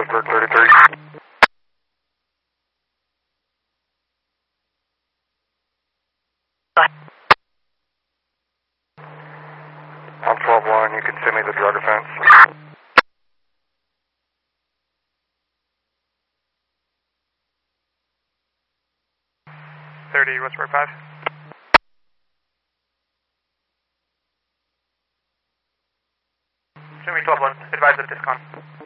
Westbrook 33. On 12-1, you can send me the drug offense. Westbrook 5. Show me 12-1, advise of discount.